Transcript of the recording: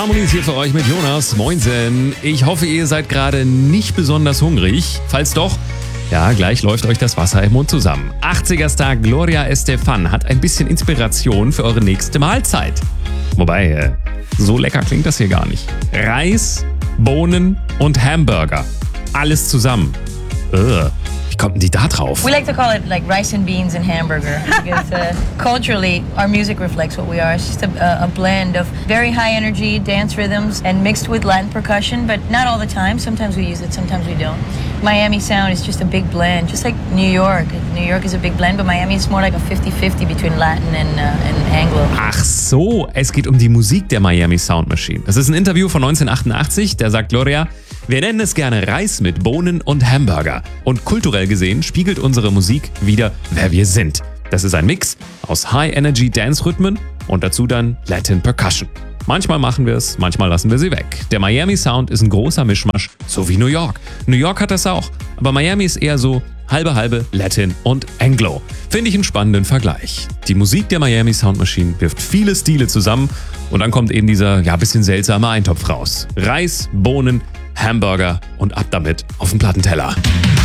Harmonies hier für euch mit Jonas. Moinsen. Ich hoffe, ihr seid gerade nicht besonders hungrig. Falls doch, ja, gleich läuft euch das Wasser im Mund zusammen. 80er-Star Gloria Estefan hat ein bisschen Inspiration für eure nächste Mahlzeit. Wobei, so lecker klingt das hier gar nicht. Reis, Bohnen und Hamburger. Alles zusammen. Wie kommt denn die da drauf? We like to call it like rice and beans and hamburger because culturally our music reflects what we are. It's just a blend of very high energy dance rhythms and mixed with Latin percussion, but not all the time. Sometimes we use it, sometimes we don't. Miami sound is just a big blend, just like New York. New York is a big blend, but Miami is more like a 50-50 between Latin and Anglo. Ach so, es geht um die Musik der Miami Sound Machine. Das ist ein Interview von 1988, da sagt Gloria: Wir nennen es gerne Reis mit Bohnen und Hamburger. Und kulturell gesehen spiegelt unsere Musik wieder, wer wir sind. Das ist ein Mix aus High-Energy-Dance-Rhythmen und dazu dann Latin Percussion. Manchmal machen wir es, manchmal lassen wir sie weg. Der Miami Sound ist ein großer Mischmasch, so wie New York. New York hat das auch, aber Miami ist eher so halbe Latin und Anglo. Finde ich einen spannenden Vergleich. Die Musik der Miami Sound Machine wirft viele Stile zusammen und dann kommt eben dieser, bisschen seltsame Eintopf raus. Reis, Bohnen, Hamburger und ab damit auf den Plattenteller.